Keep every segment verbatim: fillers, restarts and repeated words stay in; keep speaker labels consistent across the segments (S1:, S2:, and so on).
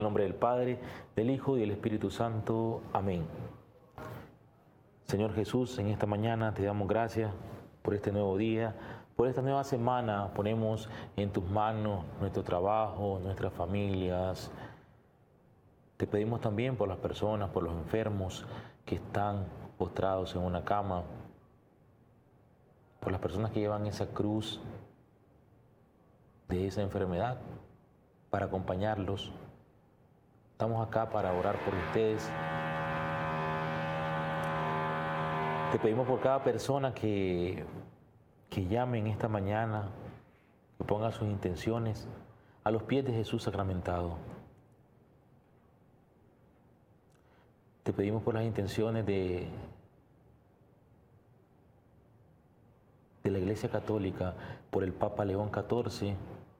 S1: En el nombre del Padre, del Hijo y del Espíritu Santo. Amén. Señor Jesús, en esta mañana te damos gracias por este nuevo día, por esta nueva semana. Ponemos en tus manos nuestro trabajo, nuestras familias. Te pedimos también por las personas, por los enfermos que están postrados en una cama, por las personas que llevan esa cruz de esa enfermedad, para acompañarlos. Estamos acá para orar por ustedes. Te pedimos por cada persona que, que llame en esta mañana, que ponga sus intenciones a los pies de Jesús sacramentado. Te pedimos por las intenciones de, de la Iglesia Católica, por el Papa León catorce.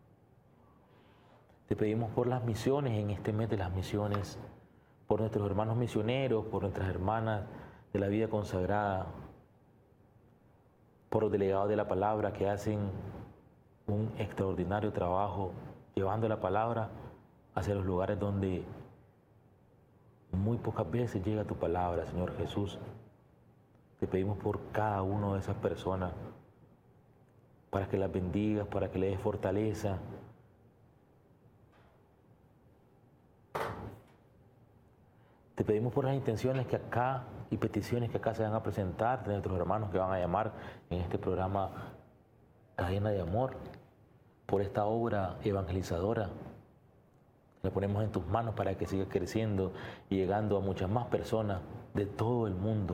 S1: Te pedimos por las misiones en este mes de las misiones, por nuestros hermanos misioneros, por nuestras hermanas de la vida consagrada, por los delegados de la palabra que hacen un extraordinario trabajo llevando la palabra hacia los lugares donde muy pocas veces llega tu palabra, Señor Jesús. Te pedimos por cada una de esas personas, para que las bendigas, para que les des fortaleza. Te pedimos por las intenciones que acá y peticiones que acá se van a presentar de nuestros hermanos que van a llamar en este programa Cadena de Amor, por esta obra evangelizadora. La ponemos en tus manos para que siga creciendo y llegando a muchas más personas de todo el mundo.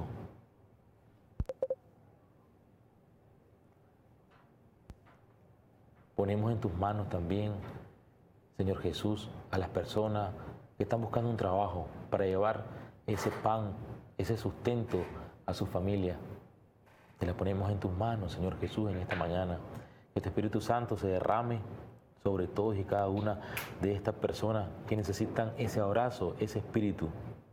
S1: Ponemos en tus manos también, Señor Jesús, a las personas que están buscando un trabajo para llevar ese pan, ese sustento a su familia. Te la ponemos en tus manos, Señor Jesús, en esta mañana. Que tu Espíritu Santo se derrame sobre todos y cada una de estas personas que necesitan ese abrazo, ese espíritu.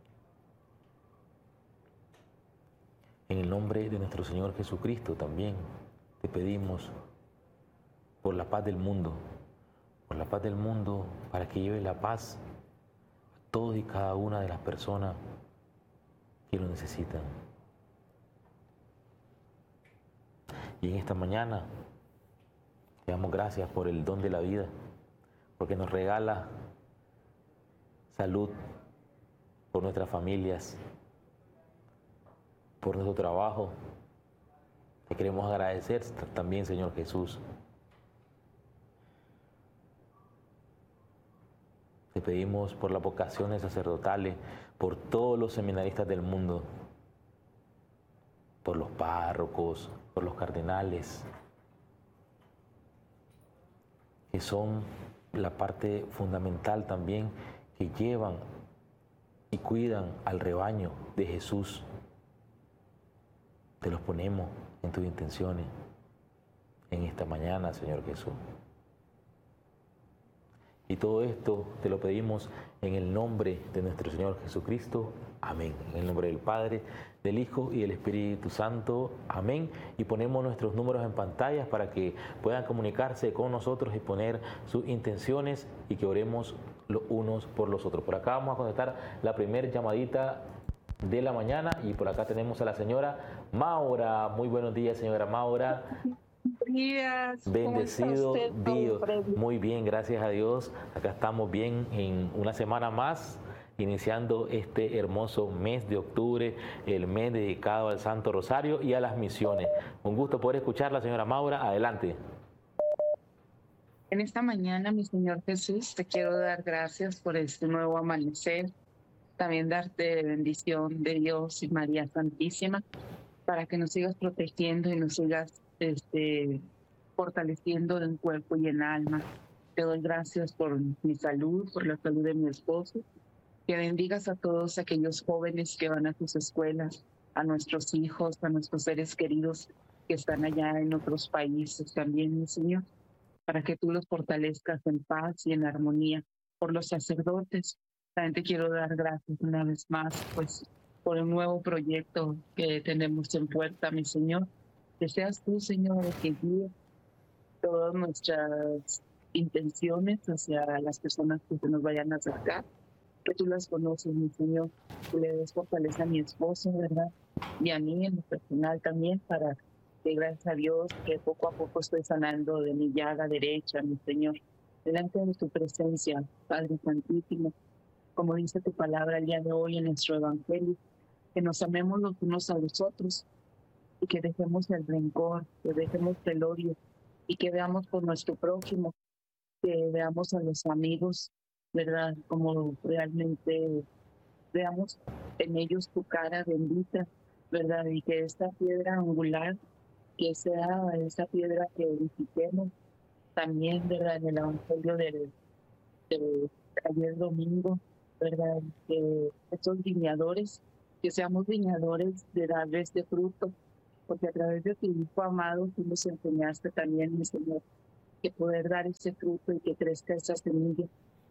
S1: En el nombre de nuestro Señor Jesucristo también te pedimos por la paz del mundo, por la paz del mundo, para que lleve la paz a todos y cada una de las personas que lo necesitan. Y en esta mañana te damos gracias por el don de la vida, porque nos regala salud, por nuestras familias, por nuestro trabajo. Te queremos agradecer también, Señor Jesús. Te pedimos por las vocaciones sacerdotales, por todos los seminaristas del mundo, por los párrocos, por los cardenales, que son la parte fundamental también, que llevan y cuidan al rebaño de Jesús. Te los ponemos en tus intenciones en esta mañana, Señor Jesús. Y todo esto te lo pedimos en el nombre de nuestro Señor Jesucristo. Amén. En el nombre del Padre, del Hijo y del Espíritu Santo. Amén. Y ponemos nuestros números en pantallas para que puedan comunicarse con nosotros y poner sus intenciones y que oremos los unos por los otros. Por acá vamos a contestar la primera llamadita de la mañana y por acá tenemos a la señora Maura. Muy buenos días, señora Maura.
S2: Días.
S1: Bendecido Dios. Muy bien, gracias a Dios. Acá estamos bien en una semana más, iniciando este hermoso mes de octubre, el mes dedicado al Santo Rosario y a las misiones. Un gusto poder escucharla, señora Maura. Adelante.
S2: En esta mañana, mi Señor Jesús, te quiero dar gracias por este nuevo amanecer. También darte bendición de Dios y María Santísima, para que nos sigas protegiendo y nos sigas este, fortaleciendo en cuerpo y en alma. Te doy gracias por mi salud, por la salud de mi esposo. Que bendigas a todos aquellos jóvenes que van a sus escuelas, a nuestros hijos, a nuestros seres queridos que están allá en otros países también, mi Señor, para que tú los fortalezcas en paz y en armonía. Por los sacerdotes, también te quiero dar gracias una vez más, pues, por el nuevo proyecto que tenemos en puerta, mi Señor. Que seas tú, Señor, el que guíe todas nuestras intenciones hacia las personas que se nos vayan a acercar. que tú las conoces, mi Señor, que le des fortaleza a mi esposo, ¿verdad? Y a mí en lo personal también, para que gracias a Dios que poco a poco estoy sanando de mi llaga derecha, mi Señor, delante de tu presencia, Padre Santísimo, como dice tu palabra el día de hoy en nuestro Evangelio, que nos amemos los unos a los otros y que dejemos el rencor, que dejemos el odio y que veamos por nuestro prójimo, que veamos a los amigos, ¿verdad? Como realmente veamos en ellos tu cara bendita, ¿verdad? Y que esta piedra angular, que sea esa piedra que edifiquemos también, ¿verdad? En el Evangelio del, del ayer domingo, ¿verdad? Que estos viñadores, que seamos viñadores de darle este fruto, porque a través de tu Hijo amado tú nos enseñaste también, mi Señor, que poder dar ese fruto y que crezca esa semilla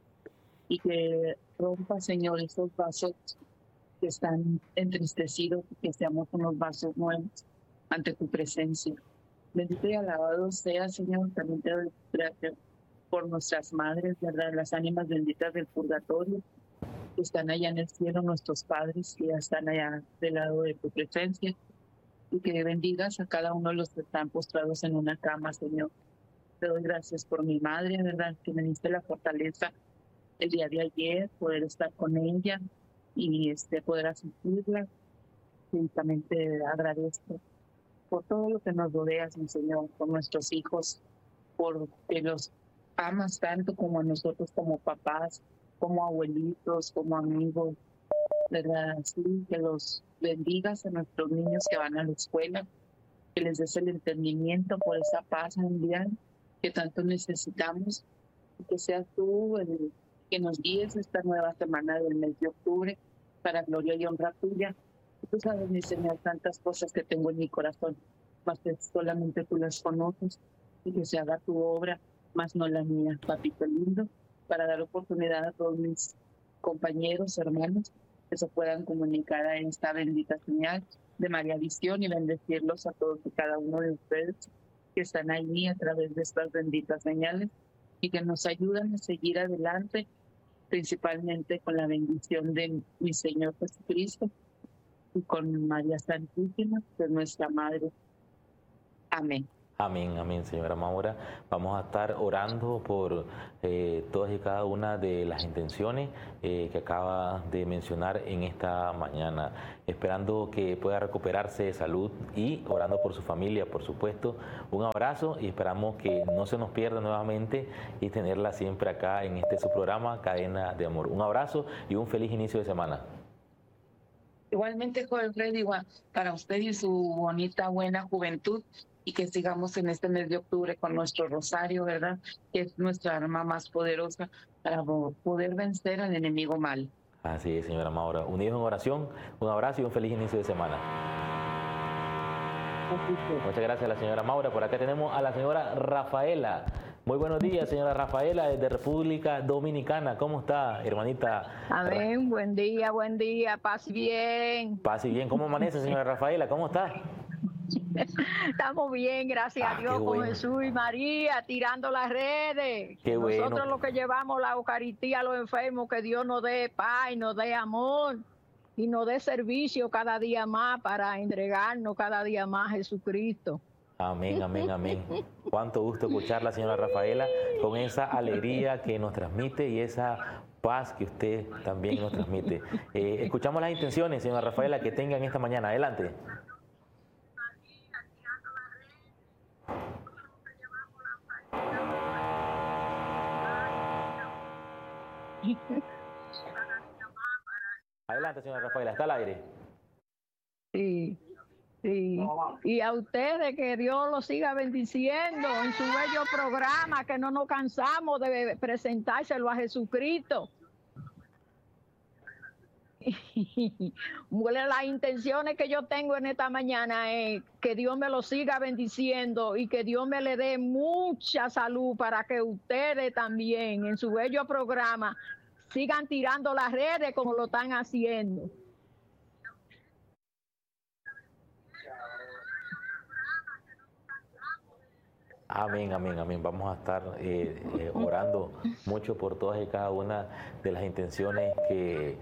S2: y que rompa, Señor, esos vasos que están entristecidos y que seamos unos vasos nuevos ante tu presencia. Bendito y alabado sea, Señor, también te doy gracias por nuestras madres, ¿verdad? Las ánimas benditas del purgatorio, que están allá en el cielo, nuestros padres que ya están allá del lado de tu presencia, y que bendigas a cada uno de los que están postrados en una cama, Señor. Te doy gracias por mi madre, ¿verdad? Que me diste la fortaleza el día de ayer, poder estar con ella y este, poder asistirla. Y también te agradezco por todo lo que nos rodeas, mi Señor, por nuestros hijos, por que los amas tanto como a nosotros, como papás, como abuelitos, como amigos, ¿verdad? Sí, que los bendigas a nuestros niños que van a la escuela, que les des el entendimiento por esa paz mundial que tanto necesitamos, y que seas tú el que nos guíes esta nueva semana del mes de octubre para gloria y honra tuya. Tú sabes, mi Señor, tantas cosas que tengo en mi corazón, más que solamente tú las conoces, y que se haga tu obra, más no la mía, papito lindo, para dar oportunidad a todos mis compañeros, hermanos, que se puedan comunicar a esta bendita señal de María Visión y bendecirlos a todos y cada uno de ustedes que están ahí a través de estas benditas señales y que nos ayudan a seguir adelante, principalmente con la bendición de mi Señor Jesucristo y con María Santísima, que es nuestra Madre. Amén.
S1: Amén, amén, señora Maura. Vamos a estar orando por eh, todas y cada una de las intenciones eh, que acaba de mencionar en esta mañana, esperando que pueda recuperarse de salud y orando por su familia, por supuesto. Un abrazo y esperamos que no se nos pierda nuevamente y tenerla siempre acá en este su programa, Cadena de Amor. Un abrazo y un feliz inicio de semana.
S2: Igualmente, Joel Fred, igual para usted y su bonita, buena juventud, y que sigamos en este mes de octubre con nuestro rosario, ¿verdad? Que es nuestra arma más poderosa para poder vencer al enemigo mal.
S1: Así es, señora Maura. Unidos en oración, un abrazo y un feliz inicio de semana. Muchas gracias a la señora Maura. Por acá tenemos a la señora Rafaela. Muy buenos días, señora Rafaela, desde República Dominicana. ¿Cómo está, hermanita?
S3: Amén, buen día, buen día, paz bien.
S1: Paz y bien. ¿Cómo amanece, señora Rafaela? ¿Cómo está?
S3: Estamos bien, gracias
S1: Ah,
S3: a Dios,
S1: bueno.
S3: con Jesús y María, tirando las redes.
S1: Qué
S3: Nosotros
S1: bueno.
S3: los que llevamos la Eucaristía a los enfermos, que Dios nos dé paz y nos dé amor y nos dé servicio cada día más para entregarnos cada día más a Jesucristo.
S1: Amén, amén, amén. Cuánto gusto escucharla, señora Rafaela, con esa alegría que nos transmite y esa paz que usted también nos transmite. Eh, escuchamos las intenciones, señora Rafaela, que tengan esta mañana. Adelante. Adelante, señora Rafaela, está al aire.
S3: Sí, sí. Y a ustedes, que Dios los siga bendiciendo en su bello programa, que no nos cansamos de presentárselo a Jesucristo. Las intenciones que yo tengo en esta mañana es que Dios me lo siga bendiciendo y que Dios me le dé mucha salud para que ustedes también en su bello programa sigan tirando las redes como lo están haciendo.
S1: Amén, amén, amén. Vamos a estar eh, eh, orando mucho por todas y cada una de las intenciones que